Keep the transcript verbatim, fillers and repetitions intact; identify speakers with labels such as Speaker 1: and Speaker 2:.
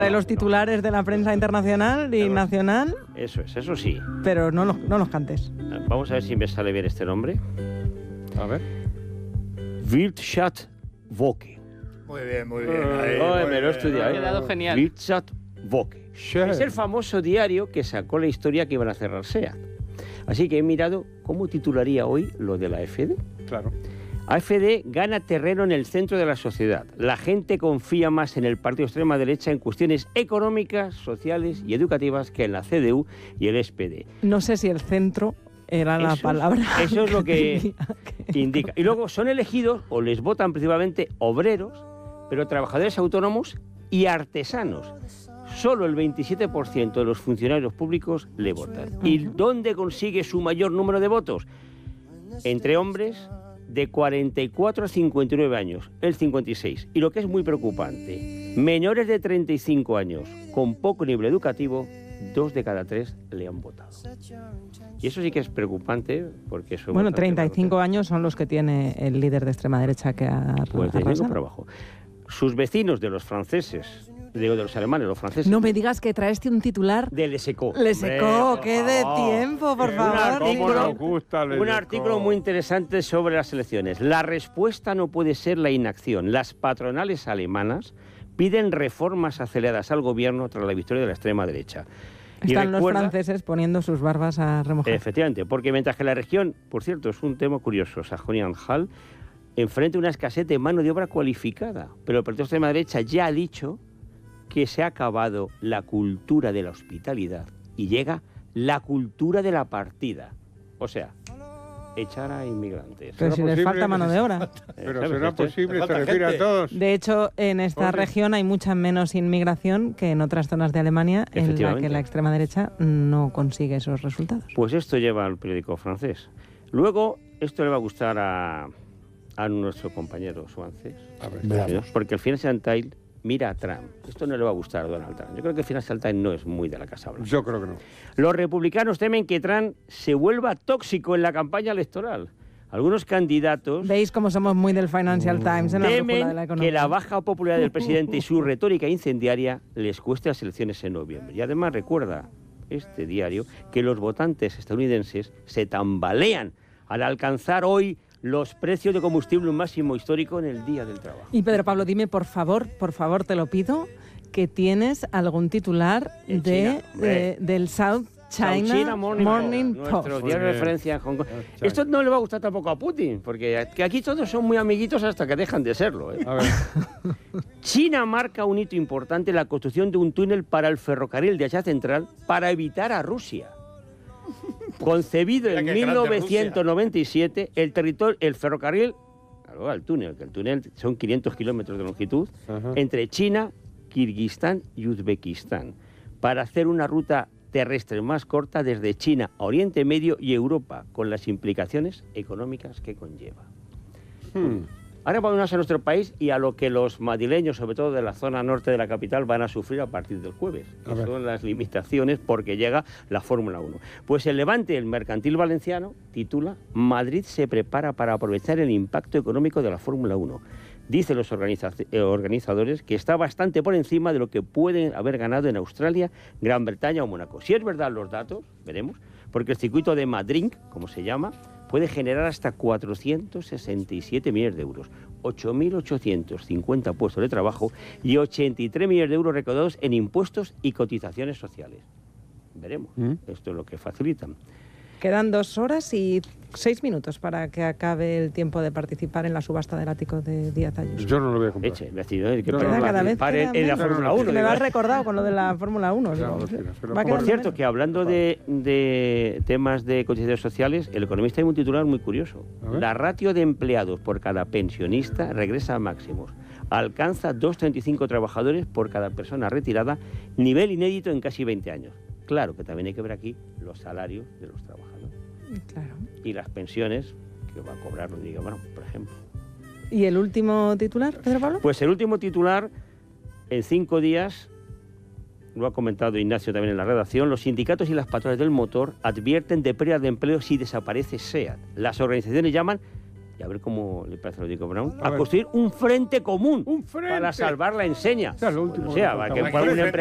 Speaker 1: los titulares de la prensa internacional y nacional.
Speaker 2: Eso es, eso sí.
Speaker 1: Pero no los, no los cantes.
Speaker 2: Vamos a ver si me sale bien este nombre.
Speaker 3: A ver.
Speaker 2: Wirtschaftswoche.
Speaker 4: Muy bien, muy bien.
Speaker 2: Ahí,
Speaker 4: Oh,
Speaker 2: me lo he estudiado.
Speaker 5: Ha quedado genial.
Speaker 2: Wirtschaftswoche. Es el famoso diario que sacó la historia que iban a cerrar SEAT. Así que he mirado cómo titularía hoy lo de la A F D.
Speaker 3: Claro.
Speaker 2: A F D gana terreno en el centro de la sociedad. La gente confía más en el partido extrema derecha en cuestiones económicas, sociales y educativas que en la C D U y el S P D.
Speaker 1: No sé si el centro era la
Speaker 2: Eso,
Speaker 1: palabra.
Speaker 2: Eso es lo que,
Speaker 1: que
Speaker 2: indica. Y luego son elegidos o les votan principalmente obreros, pero trabajadores autónomos y artesanos. Solo el veintisiete por ciento de los funcionarios públicos le votan. ¿Y dónde consigue su mayor número de votos? Entre hombres de cuarenta y cuatro a cincuenta y nueve años, el cincuenta y seis. Y lo que es muy preocupante, menores de treinta y cinco años con poco nivel educativo, dos de cada tres le han votado. Y eso sí que es preocupante porque eso...
Speaker 1: Bueno, treinta y cinco años son los que tiene el líder de extrema derecha que ha
Speaker 2: Pues de por abajo. Sus vecinos de los franceses, digo de los alemanes, los franceses...
Speaker 1: No me digas que traeste un titular...
Speaker 2: De Le Secó.
Speaker 1: Le Secó, qué de tiempo, por favor.
Speaker 2: Un artículo,
Speaker 3: nos gusta Le
Speaker 2: un
Speaker 3: Secó.
Speaker 2: artículo muy interesante sobre las elecciones. La respuesta no puede ser la inacción. Las patronales alemanas piden reformas aceleradas al gobierno tras la victoria de la extrema derecha. Y
Speaker 1: Están
Speaker 2: recuerda,
Speaker 1: los franceses poniendo sus barbas a remojar.
Speaker 2: Efectivamente, porque mientras que la región, por cierto, es un tema curioso, Sajonia-Anhalt, enfrenta una escasez de mano de obra cualificada, pero el partido de extrema derecha ya ha dicho que se ha acabado la cultura de la hospitalidad y llega la cultura de la partida. O sea, echar a inmigrantes.
Speaker 1: Pero si les
Speaker 3: posible?
Speaker 1: falta mano de obra.
Speaker 3: Pero será posible, se refiere a todos.
Speaker 1: De hecho, en esta
Speaker 3: Oye.
Speaker 1: región hay mucha menos inmigración que en otras zonas de Alemania, en la
Speaker 2: Efectivamente.
Speaker 1: que la extrema derecha no consigue esos resultados.
Speaker 2: Pues esto lleva al periódico francés. Luego, esto le va a gustar a, a nuestro compañero francés,
Speaker 3: A ver,
Speaker 4: Veamos.
Speaker 2: porque el Financial Times mira a Trump. Esto no le va a gustar a Donald Trump. Yo creo que el Financial Times no es muy de la Casa Blanca.
Speaker 3: yo creo que no.
Speaker 2: Los republicanos temen que Trump se vuelva tóxico en la campaña electoral. Algunos candidatos
Speaker 1: ¿Veis cómo somos muy del Financial Times en la brújula de
Speaker 2: temen
Speaker 1: la economía?
Speaker 2: que la baja popularidad del presidente y su retórica incendiaria les cueste las elecciones en noviembre. Y además recuerda este diario que los votantes estadounidenses se tambalean al alcanzar hoy los precios de combustible un máximo histórico en el Día del Trabajo.
Speaker 1: Y Pedro Pablo, dime por favor, por favor te lo pido, que tienes algún titular
Speaker 2: De
Speaker 1: de,
Speaker 2: China, hombre.
Speaker 1: de- del South China,
Speaker 2: South China Morning,
Speaker 1: Morning
Speaker 2: Post,
Speaker 1: Post.
Speaker 2: nuestro diario de referencia en Hong Kong.
Speaker 3: China.
Speaker 2: Esto no le va a gustar tampoco a Putin, porque que aquí todos son muy amiguitos hasta que dejan de serlo, ¿eh?
Speaker 3: A ver.
Speaker 2: China marca un hito importante en la construcción de un túnel para el ferrocarril de Asia Central para evitar a Rusia. Concebido
Speaker 4: Mira
Speaker 2: en
Speaker 4: qué grande
Speaker 2: mil novecientos noventa y siete, el territorio, el ferrocarril, claro, el túnel, que el túnel son quinientos kilómetros de longitud,
Speaker 3: Ajá.
Speaker 2: entre China, Kirguistán y Uzbekistán, para hacer una ruta terrestre más corta desde China a Oriente Medio y Europa, con las implicaciones económicas que conlleva.
Speaker 3: Hmm.
Speaker 2: Ahora vamos a nuestro país y a lo que los madrileños, sobre todo de la zona norte de la capital, van a sufrir a partir del jueves, que
Speaker 3: A ver.
Speaker 2: son las limitaciones porque llega la Fórmula uno. Pues el Levante, el mercantil valenciano, titula Madrid se prepara para aprovechar el impacto económico de la Fórmula uno. Dicen los organiza- eh, organizadores que está bastante por encima de lo que pueden haber ganado en Australia, Gran Bretaña o Mónaco. Si es verdad los datos, veremos, porque el circuito de Madrid, como se llama, puede generar hasta cuatrocientos sesenta y siete millones de euros, ocho mil ochocientos cincuenta puestos de trabajo y ochenta y tres millones de euros recaudados en impuestos y cotizaciones sociales. Veremos.
Speaker 3: ¿Mm?
Speaker 2: Esto es lo que facilitan.
Speaker 1: Quedan dos horas y seis minutos para que acabe el tiempo de participar en la subasta del ático de Díaz Ayuso.
Speaker 3: Yo no lo voy a comprar.
Speaker 2: Eche, es decir, ¿eh? que
Speaker 3: No,
Speaker 2: para
Speaker 3: no,
Speaker 1: cada vez
Speaker 2: participar
Speaker 1: queda
Speaker 2: en, en la
Speaker 1: menos.
Speaker 2: Fórmula
Speaker 3: No, no,
Speaker 2: uno.
Speaker 1: Me lo
Speaker 2: digo.
Speaker 1: has recordado con lo de la Fórmula uno.
Speaker 3: Claro,
Speaker 1: digo,
Speaker 3: sí, no, se lo
Speaker 1: va
Speaker 3: pongo.
Speaker 2: Por
Speaker 1: quedando
Speaker 2: cierto,
Speaker 1: menos.
Speaker 2: que hablando de, de temas de cotizaciones sociales, el Economista tiene un titular muy curioso.
Speaker 3: A ver.
Speaker 2: La ratio de empleados por cada pensionista regresa a máximos. Alcanza dos coma treinta y cinco trabajadores por cada persona retirada, nivel inédito en casi veinte años. Claro que también hay que ver aquí los salarios de los trabajadores
Speaker 1: Claro.
Speaker 2: y las pensiones que va a cobrar Rodrigo Bueno, por ejemplo.
Speaker 1: ¿Y el último titular, Pedro Pablo?
Speaker 2: Pues el último titular, en cinco días, lo ha comentado Ignacio también en la redacción, los sindicatos y las patronales del motor advierten de pérdida de empleo si desaparece SEAT. Las organizaciones llaman y a ver cómo le parece a Lodico Brown,
Speaker 3: A
Speaker 2: a,
Speaker 3: ver.
Speaker 2: construir un frente común
Speaker 3: Un frente.
Speaker 2: para salvar la enseña.
Speaker 3: O sea, lo último
Speaker 2: O sea,
Speaker 3: que
Speaker 2: para
Speaker 3: faltaba.
Speaker 2: que algún